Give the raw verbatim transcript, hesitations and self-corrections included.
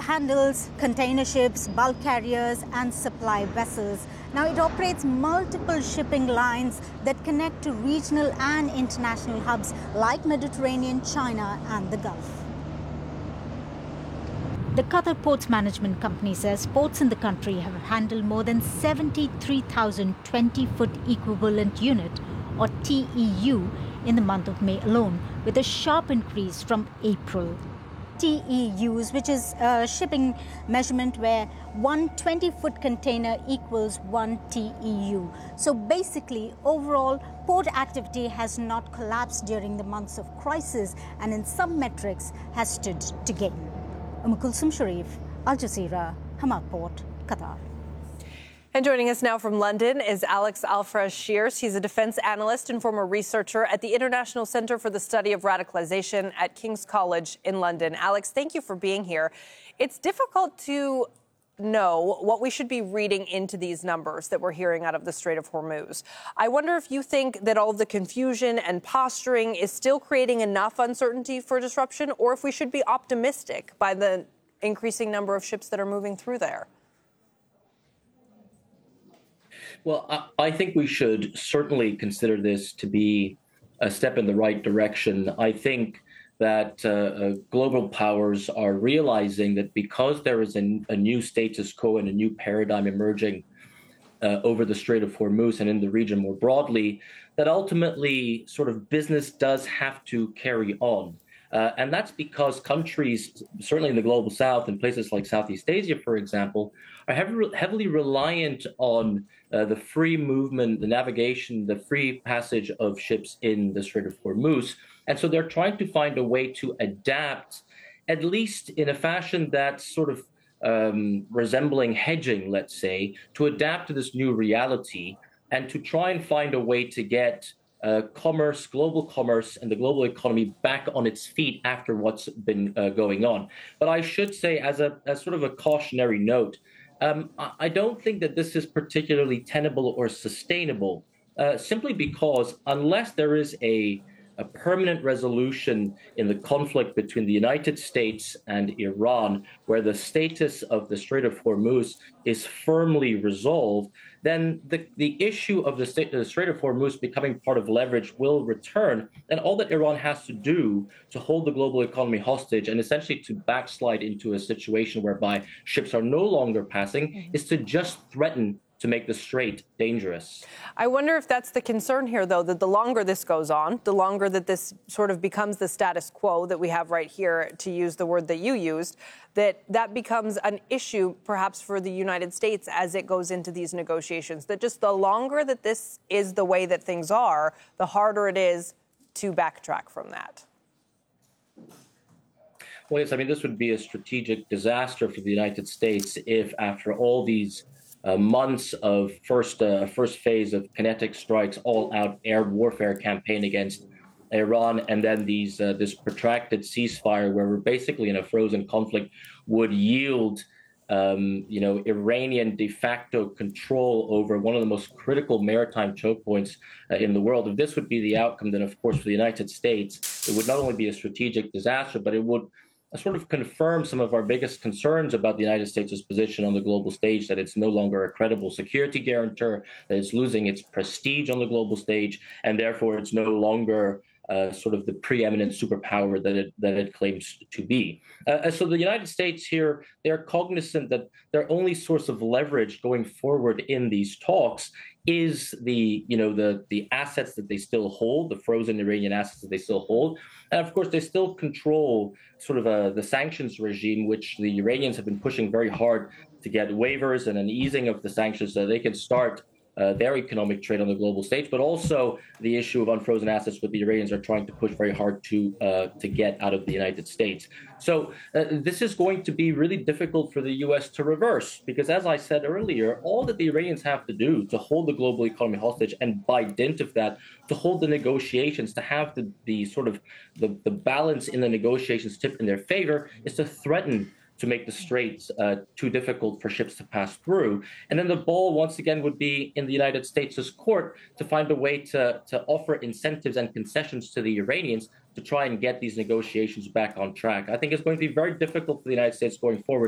handles container ships, bulk carriers, and supply vessels. Now, it operates multiple shipping lines that connect to regional and international hubs like Mediterranean, China, and the Gulf. The Qatar Ports Management Company says ports in the country have handled more than seventy-three thousand twenty-foot equivalent unit, or T E U, in the month of May alone, with a sharp increase from April. T E Us, which is a shipping measurement where one twenty-foot container equals one T E U. So basically, overall, port activity has not collapsed during the months of crisis and in some metrics has stood to gain. Umm Kulsum Sharif, Al Jazeera, Hamad Port, Qatar. And joining us now from London is Alex Al-Faraj-Shears. He's a defense analyst and former researcher at the International Center for the Study of Radicalization at King's College in London. Alex, thank you for being here. It's difficult to know what we should be reading into these numbers that we're hearing out of the Strait of Hormuz. I wonder if you think that all of the confusion and posturing is still creating enough uncertainty for disruption, or if we should be optimistic by the increasing number of ships that are moving through there. Well, I, I think we should certainly consider this to be a step in the right direction. I think that uh, uh, global powers are realizing that because there is a, a new status quo and a new paradigm emerging uh, over the Strait of Hormuz and in the region more broadly, that ultimately sort of business does have to carry on. Uh, and that's because countries, certainly in the global south and places like Southeast Asia, for example, are heavily, heavily reliant on uh, the free movement, the navigation, the free passage of ships in the Strait of Hormuz. And so they're trying to find a way to adapt, at least in a fashion that's sort of um, resembling hedging, let's say, to adapt to this new reality and to try and find a way to get Uh, commerce, global commerce, and the global economy back on its feet after what's been uh, going on. But I should say, as a as sort of a cautionary note, um, I don't think that this is particularly tenable or sustainable, uh, simply because unless there is a a permanent resolution in the conflict between the United States and Iran, where the status of the Strait of Hormuz is firmly resolved, then the, the issue of the, state, the Strait of Hormuz becoming part of leverage will return. And all that Iran has to do to hold the global economy hostage and essentially to backslide into a situation whereby ships are no longer passing mm-hmm. is to just threaten to make the strait dangerous. I wonder if that's the concern here, though, that the longer this goes on, the longer that this sort of becomes the status quo that we have right here, to use the word that you used, that that becomes an issue perhaps for the United States as it goes into these negotiations, that just the longer that this is the way that things are, the harder it is to backtrack from that. Well, yes, I mean, this would be a strategic disaster for the United States if after all these Uh, months of first uh, first phase of kinetic strikes, all-out air warfare campaign against Iran, and then these uh, this protracted ceasefire where we're basically in a frozen conflict would yield, um, you know, Iranian de facto control over one of the most critical maritime choke points uh, in the world. If this would be the outcome, then of course for the United States, it would not only be a strategic disaster, but it would sort of confirm some of our biggest concerns about the United States' position on the global stage, that it's no longer a credible security guarantor, that it's losing its prestige on the global stage, and therefore it's no longer uh, sort of the preeminent superpower that it that it claims to be. Uh, so the United States here, they're cognizant that their only source of leverage going forward in these talks is the, you know, the the assets that they still hold, the frozen Iranian assets that they still hold. And of course, they still control sort of a, the sanctions regime, which the Iranians have been pushing very hard to get waivers and an easing of the sanctions so they can start uh, their economic trade on the global stage, but also the issue of unfrozen assets, what the Iranians are trying to push very hard to uh, to get out of the United States. So uh, this is going to be really difficult for the U S to reverse, because as I said earlier, all that the Iranians have to do to hold the global economy hostage, and by dint of that, to hold the negotiations, to have the, the sort of the, the balance in the negotiations tip in their favor, is to threaten to make the straits uh, too difficult for ships to pass through. And then the ball, once again, would be in the United States' court to find a way to, to offer incentives and concessions to the Iranians to try and get these negotiations back on track. I think it's going to be very difficult for the United States going forward